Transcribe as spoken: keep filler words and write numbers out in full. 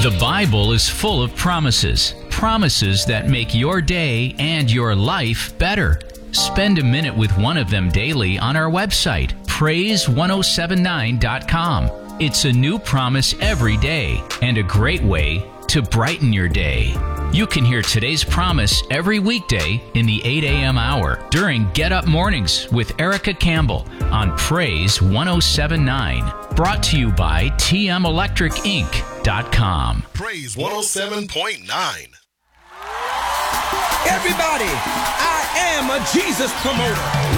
The Bible is full of promises, promises that make your day and your life better. Spend a minute with one of them daily on our website, praise ten seventy-nine dot com. It's a new promise every day and a great way to brighten your day. You can hear today's promise every weekday in the eight a.m. hour during Get Up Mornings with Erica Campbell on Praise ten seventy-nine. Brought to you by T M Electric Inc dot com. Praise one oh seven point nine. Everybody, I am a Jesus promoter.